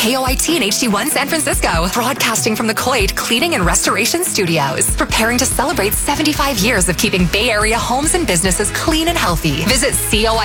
KOIT and HD1 San Francisco, broadcasting from the Coit Cleaning and Restoration Studios, preparing to celebrate 75 years of keeping Bay Area homes and businesses clean and healthy. Visit COIT